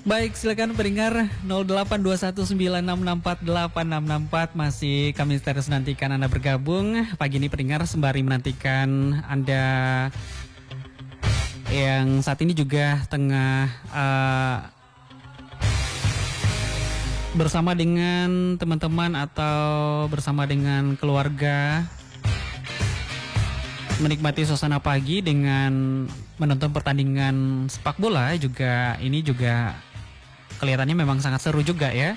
Baik, silakan pendengar 082196648664 masih kami terus nantikan Anda bergabung. Pagi ini pendengar sembari menantikan Anda yang saat ini juga tengah bersama dengan teman-teman atau bersama dengan keluarga menikmati suasana pagi dengan menonton pertandingan sepak bola juga. Ini juga kelihatannya memang sangat seru juga ya.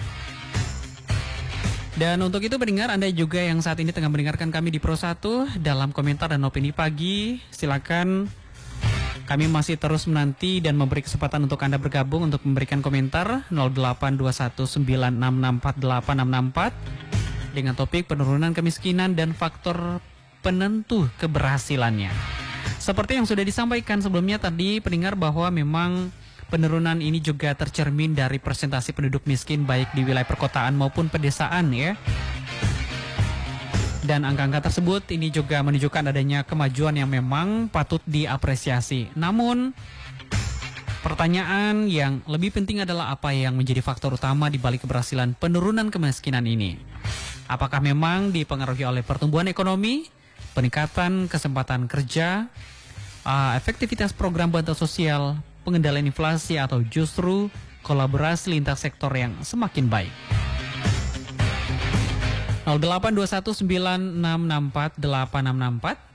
Dan untuk itu pendengar Anda juga yang saat ini tengah mendengarkan kami di Pro 1 dalam komentar dan opini pagi, silakan kami masih terus menanti dan memberi kesempatan untuk Anda bergabung untuk memberikan komentar 082196648664 dengan topik penurunan kemiskinan dan faktor penentu keberhasilannya. Seperti yang sudah disampaikan sebelumnya tadi pendengar bahwa memang penurunan ini juga tercermin dari persentase penduduk miskin baik di wilayah perkotaan maupun pedesaan ya. Dan angka-angka tersebut ini juga menunjukkan adanya kemajuan yang memang patut diapresiasi. Namun pertanyaan yang lebih penting adalah apa yang menjadi faktor utama di balik keberhasilan penurunan kemiskinan ini? Apakah memang dipengaruhi oleh pertumbuhan ekonomi, peningkatan kesempatan kerja, efektivitas program bantuan sosial, pengendalian inflasi, atau justru kolaborasi lintas sektor yang semakin baik? 082196648664